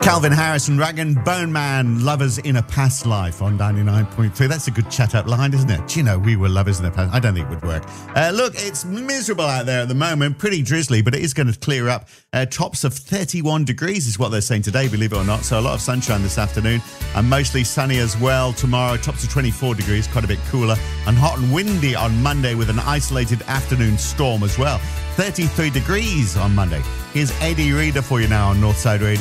Calvin Harris and Rag and Bone Man, lovers in a past life on 99.3. That's a good chat-up line, isn't it? Do you know, we were lovers in a past... I don't think it would work. Look, it's miserable out there at the moment, pretty drizzly, but it is going to clear up. Tops of 31 degrees is what they're saying today, believe it or not. So a lot of sunshine this afternoon and mostly sunny as well tomorrow. Tops of 24 degrees, quite a bit cooler, and hot and windy on Monday with an isolated afternoon storm as well. 33 degrees on Monday. Here's Eddie Reader for you now on Northside Radio.